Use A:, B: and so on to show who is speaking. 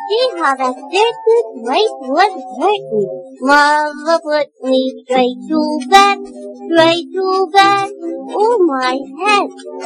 A: See how that certain place was hurting. Mother put me straight to bed, straight to bed. Oh, my head.